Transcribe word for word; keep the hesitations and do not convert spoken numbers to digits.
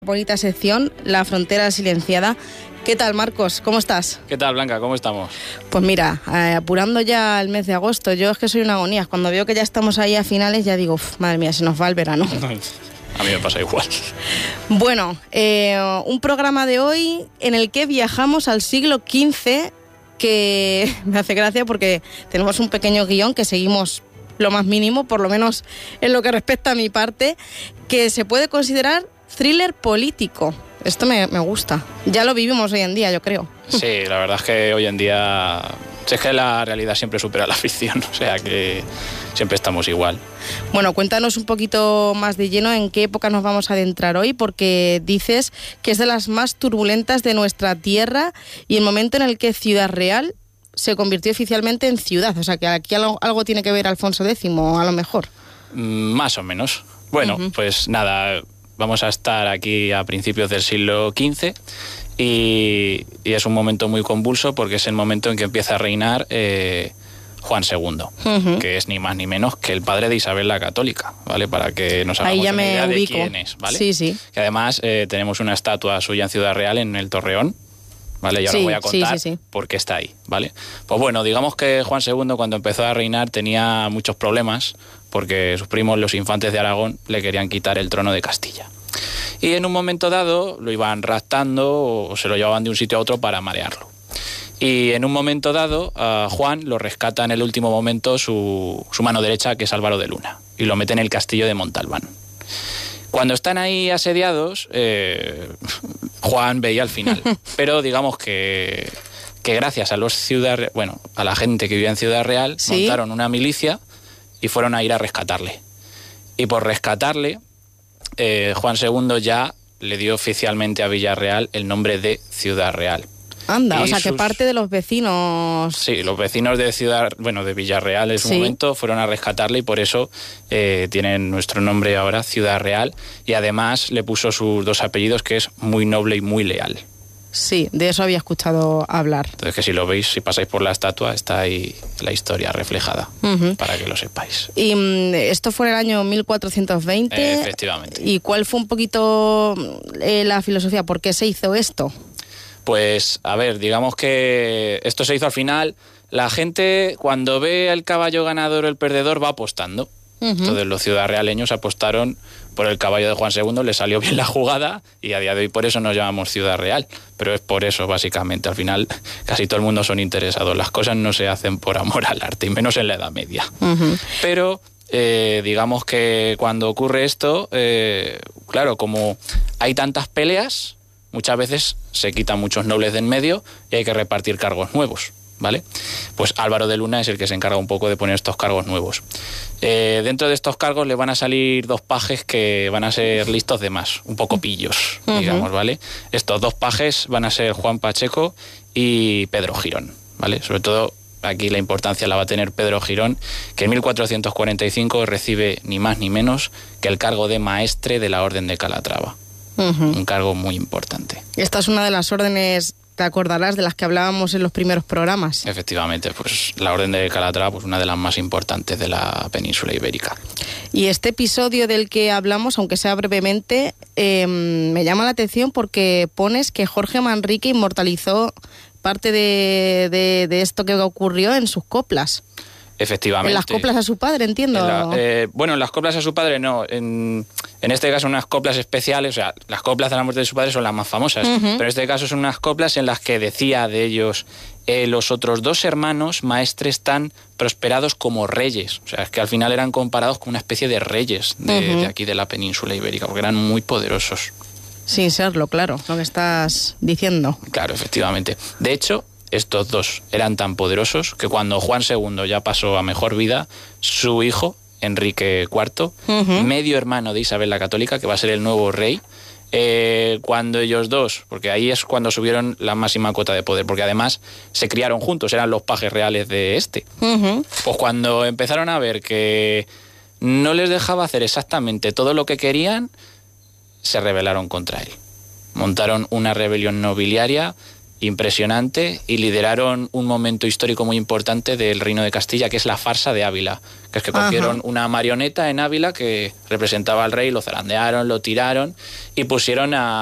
Bonita sección, La frontera silenciada. ¿Qué tal, Marcos? ¿Cómo estás? ¿Qué tal, Blanca? ¿Cómo estamos? Pues mira, eh, apurando ya el mes de agosto. Yo es que soy una agonía. Cuando veo que ya estamos ahí a finales, ya digo, uf, madre mía, se nos va el verano. A mí me pasa igual. Bueno, eh, un programa de hoy en el que viajamos al siglo quince, que me hace gracia porque tenemos un pequeño guión que seguimos lo más mínimo, por lo menos en lo que respecta a mi parte, que se puede considerar thriller político. Esto me, me gusta. Ya lo vivimos hoy en día, yo creo. Sí, la verdad es que hoy en día... Es que la realidad siempre supera la ficción, o sea que siempre estamos igual. Bueno, cuéntanos un poquito más de lleno en qué época nos vamos a adentrar hoy, porque dices que es de las más turbulentas de nuestra tierra y el momento en el que Ciudad Real se convirtió oficialmente en ciudad. O sea que aquí algo, algo tiene que ver Alfonso Décimo, a lo mejor. Mm, más o menos. Bueno, uh-huh. Pues nada... Vamos a estar aquí a principios del siglo quince y, y es un momento muy convulso porque es el momento en que empieza a reinar eh, Juan segundo, uh-huh. que es ni más ni menos que el padre de Isabel la Católica, ¿vale? Para que nos hagamos una idea de quién es, ¿vale? Sí, sí. Que además eh, tenemos una estatua suya en Ciudad Real, en el Torreón, ¿vale? Ya sí, os voy a contar sí, sí, sí. por qué está ahí, ¿vale? Pues bueno, digamos que Juan segundo cuando empezó a reinar tenía muchos problemas porque sus primos, los infantes de Aragón, le querían quitar el trono de Castilla. Y en un momento dado lo iban raptando o se lo llevaban de un sitio a otro para marearlo. Y en un momento dado a Juan lo rescata en el último momento su, su mano derecha, que es Álvaro de Luna, y lo mete en el castillo de Montalbán. Cuando están ahí asediados, eh, Juan veía el final. Pero digamos que, que gracias a los Ciudad, bueno, a la gente que vivía en Ciudad Real, ¿sí? Montaron una milicia y fueron a ir a rescatarle. Y por rescatarle, eh, Juan segundo ya le dio oficialmente a Villarreal el nombre de Ciudad Real. Anda, y o sea sus... que parte de los vecinos... Sí, los vecinos de Ciudad, bueno, de Villarreal en su sí. momento fueron a rescatarle y por eso eh, tienen nuestro nombre ahora, Ciudad Real, y además le puso sus dos apellidos, que es muy noble y muy leal. Sí, de eso había escuchado hablar. Entonces que si lo veis, si pasáis por la estatua, está ahí la historia reflejada, uh-huh. para que lo sepáis. Y um, esto fue en el año mil cuatrocientos veinte. Eh, efectivamente. ¿Y cuál fue un poquito eh, la filosofía? ¿Por qué se hizo esto? Pues, a ver, digamos que esto se hizo al final. La gente, cuando ve al caballo ganador o el perdedor, va apostando. Uh-huh. Entonces los ciudadrealeños apostaron por el caballo de Juan segundo, le salió bien la jugada y a día de hoy por eso nos llamamos Ciudad Real. Pero es por eso, básicamente. Al final casi todo el mundo son interesados. Las cosas no se hacen por amor al arte, y menos en la Edad Media. Uh-huh. Pero eh, digamos que cuando ocurre esto, eh, claro, como hay tantas peleas, muchas veces se quitan muchos nobles de en medio y hay que repartir cargos nuevos, ¿vale? Pues Álvaro de Luna es el que se encarga un poco de poner estos cargos nuevos. Eh, dentro de estos cargos le van a salir dos pajes que van a ser listos de más, un poco pillos, uh-huh. digamos, ¿vale? Estos dos pajes van a ser Juan Pacheco y Pedro Girón, ¿vale? Sobre todo aquí la importancia la va a tener Pedro Girón, que en mil cuatrocientos cuarenta y cinco recibe ni más ni menos que el cargo de maestre de la Orden de Calatrava. Uh-huh. Un cargo muy importante. Esta es una de las órdenes, te acordarás, de las que hablábamos en los primeros programas. Efectivamente, pues la Orden de Calatrava, pues una de las más importantes de la península ibérica. Y este episodio del que hablamos, aunque sea brevemente, eh, me llama la atención porque pones que Jorge Manrique inmortalizó parte de, de, de esto que ocurrió en sus coplas. Efectivamente. En las coplas a su padre, entiendo. La, eh, bueno, en las coplas a su padre no. En, en este caso unas coplas especiales, o sea, las coplas de la muerte de su padre son las más famosas, uh-huh. pero en este caso son unas coplas en las que decía de ellos, eh, los otros dos hermanos maestres tan prosperados como reyes. O sea, es que al final eran comparados con una especie de reyes de, uh-huh. de aquí de la península ibérica, porque eran muy poderosos. Sin serlo, claro, lo que estás diciendo. Claro, efectivamente. De hecho, estos dos eran tan poderosos que cuando Juan segundo ya pasó a mejor vida, su hijo, Enrique cuarto, uh-huh. medio hermano de Isabel la Católica, que va a ser el nuevo rey, eh, cuando ellos dos, porque ahí es cuando subieron la máxima cota de poder, porque además se criaron juntos, eran los pajes reales de este. Uh-huh. Pues cuando empezaron a ver que no les dejaba hacer exactamente todo lo que querían, se rebelaron contra él. Montaron una rebelión nobiliaria impresionante y lideraron un momento histórico muy importante del Reino de Castilla, que es la farsa de Ávila, que es que cogieron Ajá. una marioneta en Ávila que representaba al rey, lo zarandearon, lo tiraron y pusieron a